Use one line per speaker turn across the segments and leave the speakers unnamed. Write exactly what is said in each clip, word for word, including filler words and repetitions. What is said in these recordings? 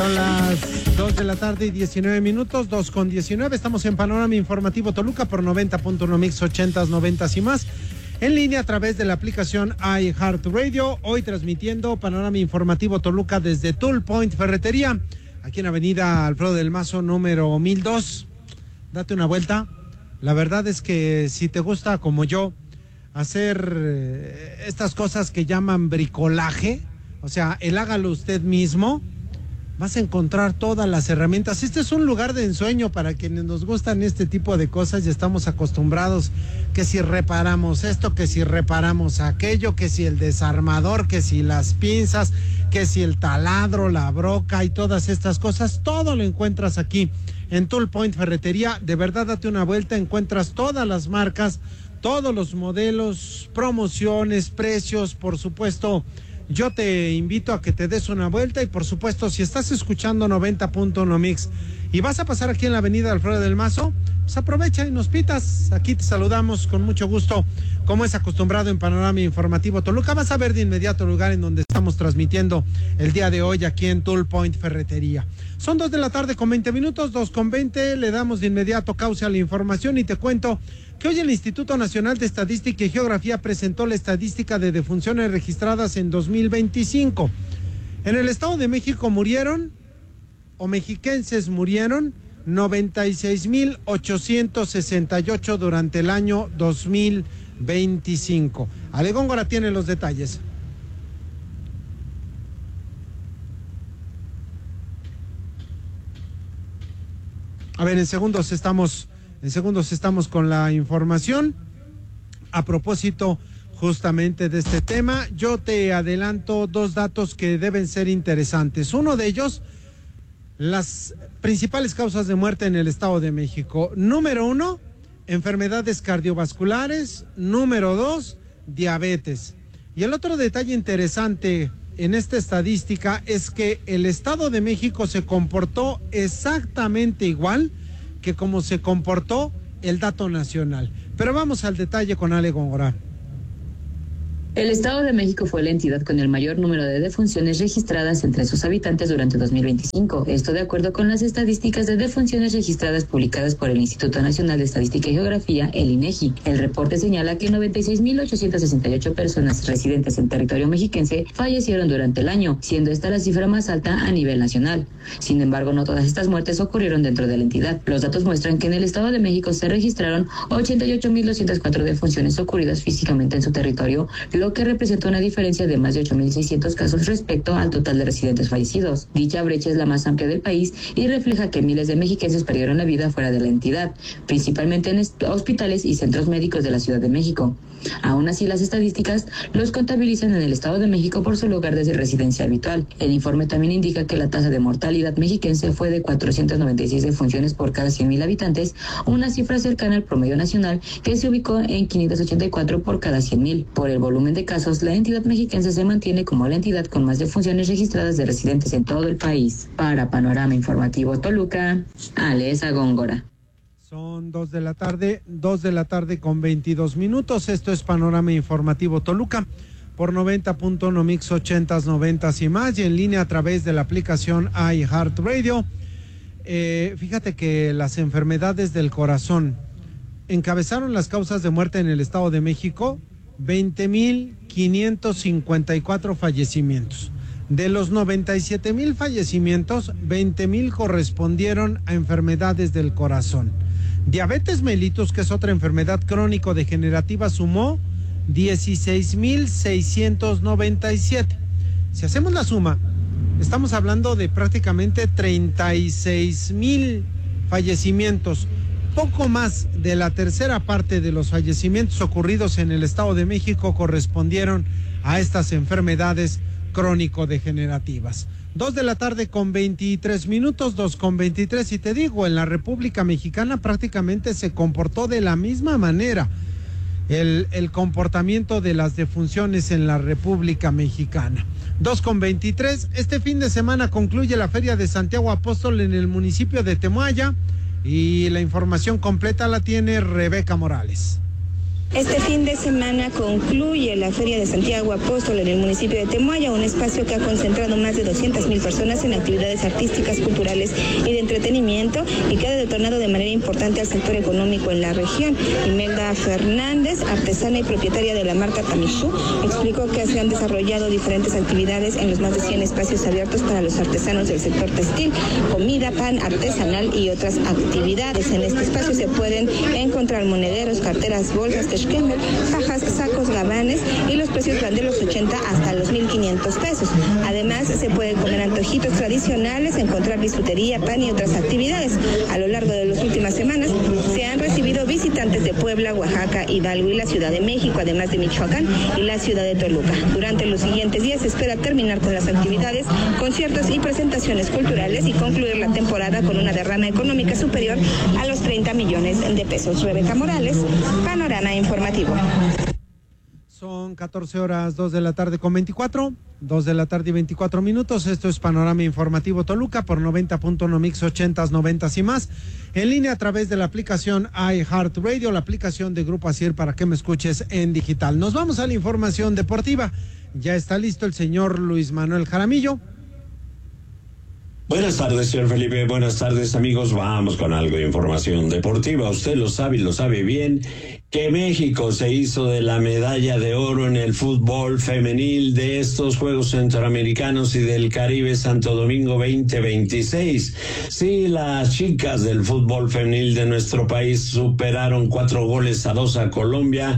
Son las dos de la tarde y diecinueve minutos, dos con diecinueve. Estamos en Panorama Informativo Toluca por noventa punto uno Mix, ochentas, noventas y más. En línea a través de la aplicación iHeartRadio. Hoy transmitiendo Panorama Informativo Toluca desde Tool Point Ferretería, aquí en Avenida Alfredo del Mazo, número mil dos. Date una vuelta. La verdad es que si te gusta, como yo, hacer eh, estas cosas que llaman bricolaje, o sea, el hágalo usted mismo, vas a encontrar todas las herramientas. Este es un lugar de ensueño para quienes nos gustan este tipo de cosas y estamos acostumbrados que si reparamos esto, que si reparamos aquello, que si el desarmador, que si las pinzas, que si el taladro, la broca y todas estas cosas, todo lo encuentras aquí en Tool Point Ferretería. De verdad, date una vuelta, encuentras todas las marcas, todos los modelos, promociones, precios, por supuesto. Yo te invito a que te des una vuelta y por supuesto, si estás escuchando noventa punto uno Mix y vas a pasar aquí en la avenida Alfredo del Mazo, pues aprovecha y nos pitas. Aquí te saludamos con mucho gusto, como es acostumbrado en Panorama Informativo Toluca. Vas a ver de inmediato el lugar en donde estamos transmitiendo el día de hoy aquí en Tool Point Ferretería. Son dos de la tarde con veinte minutos, dos con veinte. Le damos de inmediato cauce a la información y te cuento que hoy el Instituto Nacional de Estadística y Geografía presentó la estadística de defunciones registradas en dos mil veinticinco. En el Estado de México murieron, o mexiquenses murieron, noventa y seis mil ochocientos sesenta y ocho durante el año dos mil veinticinco. Ale Góngora tiene los detalles. A ver, en segundos estamos... En segundos estamos con la información. A propósito justamente de este tema, yo te adelanto dos datos que deben ser interesantes. Uno de ellos, las principales causas de muerte en el Estado de México. Número uno, enfermedades cardiovasculares. Número dos, diabetes. Y el otro detalle interesante en esta estadística es que el Estado de México se comportó exactamente igual que como se comportó el dato nacional. Pero vamos al detalle con Ale Góngora.
El Estado de México fue la entidad con el mayor número de defunciones registradas entre sus habitantes durante dos mil veinticinco. Esto de acuerdo con las estadísticas de defunciones registradas publicadas por el Instituto Nacional de Estadística y Geografía, el INEGI. El reporte señala que noventa y seis mil ochocientos sesenta y ocho personas residentes en territorio mexiquense fallecieron durante el año, siendo esta la cifra más alta a nivel nacional. Sin embargo, no todas estas muertes ocurrieron dentro de la entidad. Los datos muestran que en el Estado de México se registraron ochenta y ocho mil doscientas cuatro defunciones ocurridas físicamente en su territorio, lo que representa una diferencia de más de ocho mil seiscientos casos respecto al total de residentes fallecidos. Dicha brecha es la más amplia del país y refleja que miles de mexiquenses perdieron la vida fuera de la entidad, principalmente en hospitales y centros médicos de la Ciudad de México. Aún así, las estadísticas los contabilizan en el Estado de México por su lugar de residencia habitual. El informe también indica que la tasa de mortalidad mexiquense fue de cuatrocientas noventa y seis defunciones por cada cien mil habitantes, una cifra cercana al promedio nacional que se ubicó en quinientos ochenta y cuatro por cada cien mil. Por el volumen de casos, la entidad mexiquense se mantiene como la entidad con más defunciones registradas de residentes en todo el país. Para Panorama Informativo Toluca, Alesa Góngora.
Son dos de la tarde, dos de la tarde con veintidós minutos. Esto es Panorama Informativo Toluca por noventa punto uno Mix, ochentas, noventas y más, y en línea a través de la aplicación iHeartRadio. Eh, fíjate que las enfermedades del corazón encabezaron las causas de muerte en el Estado de México, veinte mil quinientos cincuenta y cuatro fallecimientos. De los noventa y siete mil fallecimientos, veinte mil correspondieron a enfermedades del corazón. Diabetes mellitus, que es otra enfermedad crónico-degenerativa, sumó dieciséis mil seiscientos noventa y siete. Si hacemos la suma, estamos hablando de prácticamente treinta y seis mil fallecimientos. Poco más de la tercera parte de los fallecimientos ocurridos en el Estado de México correspondieron a estas enfermedades crónico-degenerativas. Dos de la tarde con veintitrés minutos, dos con veintitrés, y te digo, en la República Mexicana prácticamente se comportó de la misma manera el, el comportamiento de las defunciones en la República Mexicana. Dos con veintitrés, este fin de semana concluye la Feria de Santiago Apóstol en el municipio de Temoaya, y la información completa la tiene Rebeca Morales.
Este fin de semana concluye la Feria de Santiago Apóstol en el municipio de Temoaya, un espacio que ha concentrado más de doscientas mil personas en actividades artísticas, culturales y de entretenimiento y que ha detonado de manera importante al sector económico en la región. Imelda Fernández, artesana y propietaria de la marca Tamishu, explicó que se han desarrollado diferentes actividades en los más de cien espacios abiertos para los artesanos del sector textil, comida, pan artesanal y otras actividades. En este espacio se pueden encontrar monederos, carteras, bolsas, fajas, sacos, gabanes y los precios van de los ochenta hasta los mil quinientos pesos. Además, se pueden comer antojitos tradicionales, encontrar bisutería, pan y otras actividades. A lo largo de las últimas semanas se han recibido visitantes de Puebla, Oaxaca, Hidalgo y la Ciudad de México, además de Michoacán y la ciudad de Toluca. Durante los siguientes días se espera terminar con las actividades, conciertos y presentaciones culturales y concluir la temporada con una derrama económica superior a los treinta millones de pesos. Rebeca Morales, Panorama Informativo.
Son catorce horas, dos de la tarde con veinticuatro, dos de la tarde y veinticuatro minutos. Esto es Panorama Informativo Toluca por noventa punto uno Mix ochentas, noventas y más. En línea a través de la aplicación iHeartRadio, la aplicación de Grupo Asir para que me escuches en digital. Nos vamos a la información deportiva. Ya está listo el señor Luis Manuel Jaramillo.
Buenas tardes, señor Felipe. Buenas tardes, amigos. Vamos con algo de información deportiva. Usted lo sabe y lo sabe bien, que México se hizo de la medalla de oro en el fútbol femenil de estos Juegos Centroamericanos y del Caribe Santo Domingo veinte veintiséis. Sí, las chicas del fútbol femenil de nuestro país superaron cuatro goles a dos a Colombia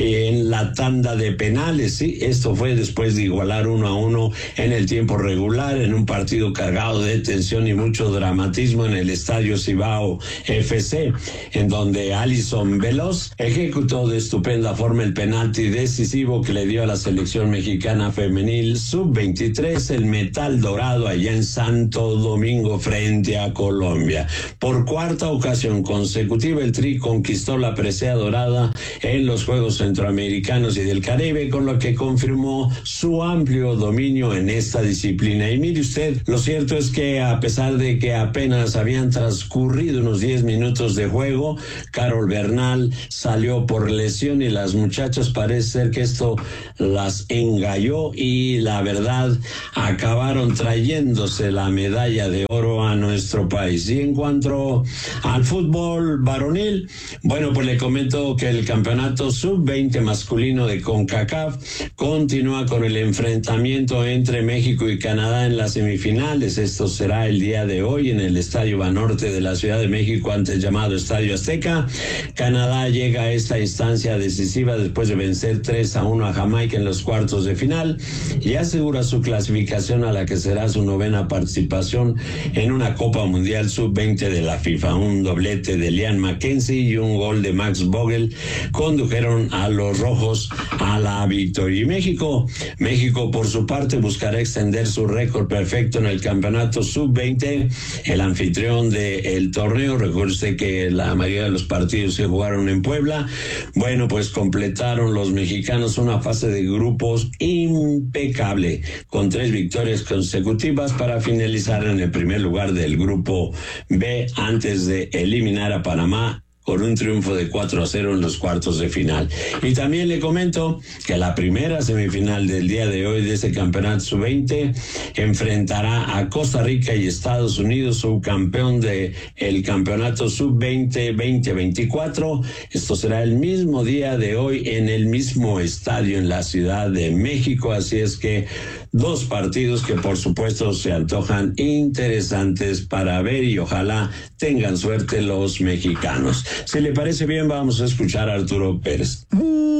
en la tanda de penales. Sí, esto fue después de igualar uno a uno en el tiempo regular, en un partido cargado de tensión y mucho dramatismo en el Estadio Cibao F C, en donde Alison Veloz ejecutó de estupenda forma el penalti decisivo que le dio a la selección mexicana femenil sub veintitrés el metal dorado allá en Santo Domingo frente a Colombia. Por cuarta ocasión consecutiva el Tri conquistó la presea dorada en los Juegos Centroamericanos y del Caribe, con lo que confirmó su amplio dominio en esta disciplina. Y mire usted, lo cierto es que a pesar de que apenas habían transcurrido unos diez minutos de juego, Carol Bernal salió por lesión y las muchachas parece ser que esto las engalló y la verdad acabaron trayéndose la medalla de oro a nuestro país. Y en cuanto al fútbol varonil, bueno, pues le comento que el campeonato sub veinte masculino de CONCACAF continúa con el enfrentamiento entre México y Canadá en las semifinales. Esto será el día de hoy en el Estadio Banorte de la Ciudad de México, antes llamado Estadio Azteca. Canadá llega a esta instancia decisiva después de vencer tres a uno a Jamaica en los cuartos de final y asegura su clasificación a la que será su novena participación en una Copa Mundial sub veinte de la FIFA. Un doblete de Liam Mackenzie y un gol de Max Vogel condujeron a los rojos a la victoria. Y México, México por su parte buscará extender su récord perfecto en el campeonato sub veinte, el anfitrión del torneo. Recuerde que la mayoría de los partidos se jugaron en Puebla. Bueno, pues completaron los mexicanos una fase de grupos impecable, con tres victorias consecutivas para finalizar en el primer lugar del grupo B antes de eliminar a Panamá con un triunfo de cuatro a cero en los cuartos de final. Y también le comento que la primera semifinal del día de hoy de ese campeonato sub veinte enfrentará a Costa Rica y Estados Unidos, subcampeón de el campeonato sub veinte veinte veinticuatro. Esto será el mismo día de hoy en el mismo estadio en la Ciudad de México, así es que dos partidos que por supuesto se antojan interesantes para ver y ojalá tengan suerte los mexicanos. Si le parece bien, vamos a escuchar a Arturo Pérez.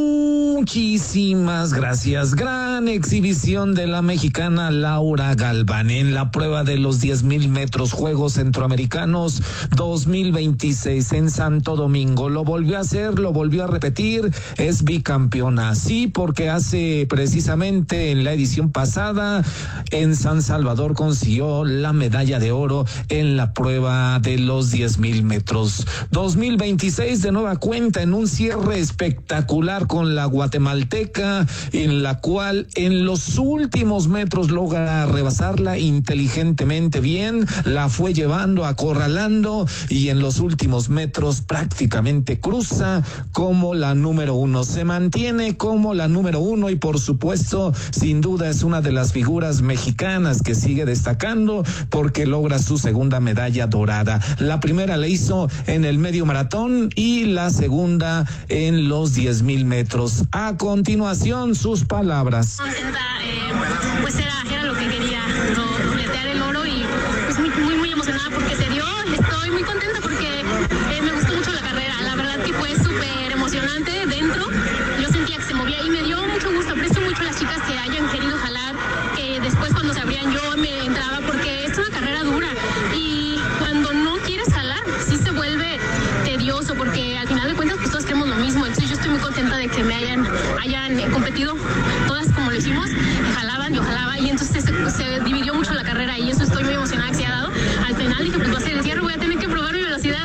Muchísimas gracias. Gran exhibición de la mexicana Laura Galván en la prueba de los diez mil metros Juegos Centroamericanos dos mil veintiséis en Santo Domingo. Lo volvió a hacer, lo volvió a repetir, es bicampeona. Sí, porque hace precisamente en la edición pasada pasada en San Salvador consiguió la medalla de oro en la prueba de los diez mil metros. dos mil veintiséis de nueva cuenta en un cierre espectacular con la guatemalteca, en la cual en los últimos metros logra rebasarla inteligentemente bien, la fue llevando, acorralando, y en los últimos metros prácticamente cruza como la número uno, se mantiene como la número uno y por supuesto, sin duda es una de las figuras mexicanas que sigue destacando porque logra su segunda medalla dorada. La primera la hizo en el medio maratón y la segunda en los diez mil metros. A continuación, sus palabras.
Contenta, eh, pues era, era lo que quería, no, dobletear el oro y pues muy, muy, muy emocionada porque se dio. Estoy muy contenta porque eh, me gustó mucho la carrera. La verdad que fue súper emocionante dentro. Yo sentía que se movía y me dio mucho gusto. Aprecio mucho a las chicas que hayan querido jalar, que después cuando se abrían yo me entraba porque es una carrera dura y cuando no quieres jalar sí se vuelve tedioso porque al final de cuentas pues todos queremos lo mismo. Entonces yo estoy muy contenta de que me hayan, hayan eh, competido todas como lo hicimos, y jalaban, yo jalaba y entonces se, se dividió mucho la carrera y eso estoy muy emocionada que se ha dado. Al final dije pues va a ser el cierre, voy a tener que probar mi velocidad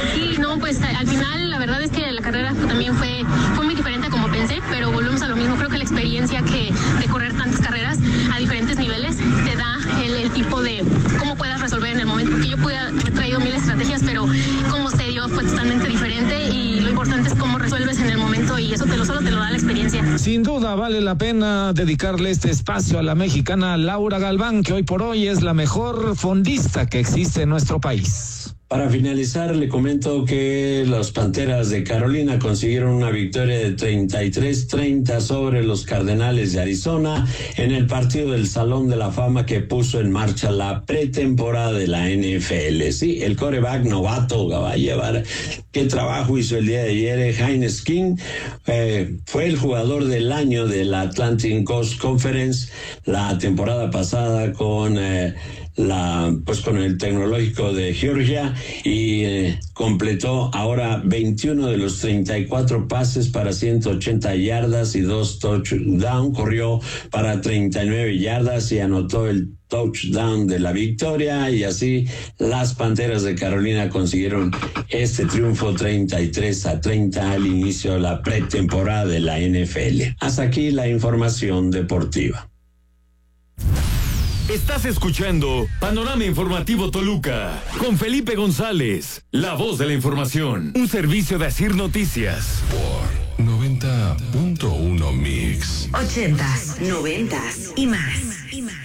y no, pues al final la verdad es que la carrera también fue, fue muy diferente a como pensé, pero volvemos a lo mismo. Creo que la experiencia que de correr tantas carreras a diferentes niveles te da el, el tipo de cómo puedas resolver en el momento, porque yo pude haber traído mil estrategias, pero cómo se dio fue totalmente diferente y lo importante es cómo resuelves en el momento y eso te lo solo te lo da la experiencia.
Sin duda vale la pena dedicarle este espacio a la mexicana Laura Galván, que hoy por hoy es la mejor fondista que existe en nuestro país.
Para finalizar, le comento que los Panteras de Carolina consiguieron una victoria de treinta y tres treinta sobre los Cardenales de Arizona en el partido del Salón de la Fama que puso en marcha la pretemporada de la N F L. Sí, el quarterback novato va a llevar. ¿Qué trabajo hizo el día de ayer? Hines King eh, fue el jugador del año de la Atlantic Coast Conference la temporada pasada con... Eh, la pues con el Tecnológico de Georgia y eh, completó ahora veintiuno de los treinta y cuatro pases para ciento ochenta yardas y dos touchdowns, corrió para treinta y nueve yardas y anotó el touchdown de la victoria y así las Panteras de Carolina consiguieron este triunfo treinta y tres a treinta al inicio de la pretemporada de la N F L. Hasta aquí la información deportiva.
Estás escuchando Panorama Informativo Toluca con Felipe González, la voz de la información, un servicio de Asir Noticias.
Por noventa punto uno Mix.
Ochentas, noventas y más. Y más.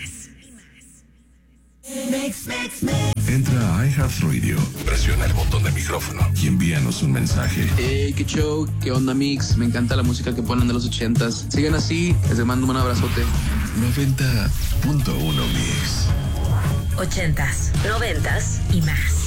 Mix, mix, mix.
Entra a iHeartRadio, presiona el botón de micrófono y envíanos un mensaje.
Hey, qué show, qué onda Mix, me encanta la música que ponen de los ochentas. Sigan así, les mando un abrazote.
noventa punto uno Mix.
Ochentas, noventas y más.